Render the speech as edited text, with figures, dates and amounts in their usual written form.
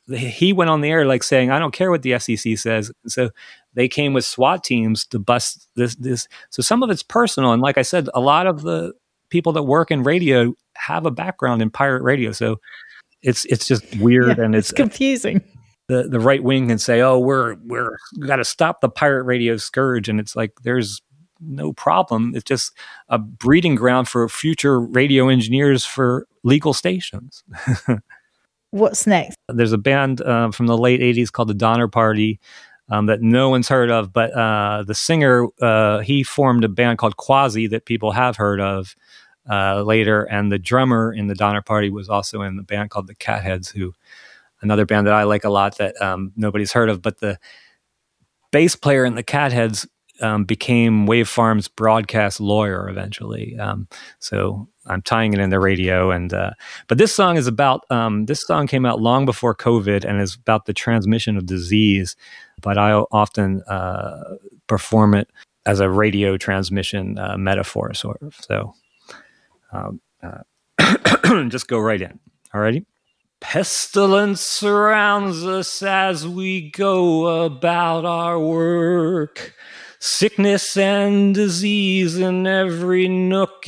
he went on the air like saying, I don't care what the SEC says. So they came with SWAT teams to bust this. So some of it's personal. And like I said, a lot of the people that work in radio have a background in pirate radio. So it's just weird. And it's confusing. The right wing can say, oh, we got to stop the pirate radio scourge. And it's like, there's no problem. It's just a breeding ground for future radio engineers for legal stations. What's next? There's a band from the late 80s called the Donner Party that no one's heard of, but the singer, he formed a band called Quasi that people have heard of later, and the drummer in the Donner Party was also in the band called the Catheads, another band that I like a lot that nobody's heard of, but the bass player in the Catheads became Wave Farm's broadcast lawyer eventually. So I'm tying it into radio. But this song is about, this song came out long before COVID and is about the transmission of disease. But I often perform it as a radio transmission metaphor, sort of. So just go right in. Alrighty. Pestilence surrounds us as we go about our work. Sickness and disease in every nook